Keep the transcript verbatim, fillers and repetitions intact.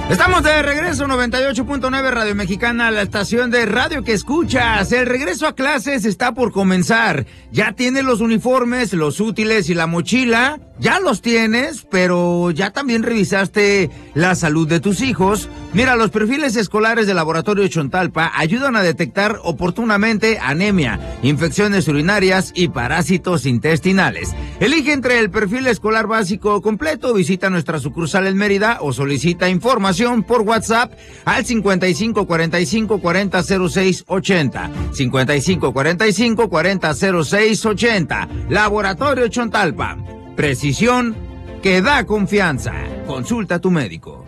Estamos de regreso, noventa y ocho punto nueve Radio Mexicana, la estación de radio que escuchas. El regreso a clases está por comenzar. ¿Ya tienes los uniformes, los útiles y la mochila? Ya los tienes, pero ¿ya también revisaste la salud de tus hijos? Mira, los perfiles escolares del Laboratorio Chontalpa ayudan a detectar oportunamente anemia, infecciones urinarias y parásitos intestinales. Elige entre el perfil escolar básico completo, visita nuestra sucursal en Mérida o solicita información por WhatsApp al cincuenta y cinco cuarenta y cinco cuarenta cero seis ochenta. cincuenta y cinco cuarenta y cinco cuarenta cero seis ochenta. Laboratorio Chontalpa. Precisión que da confianza. Consulta a tu médico.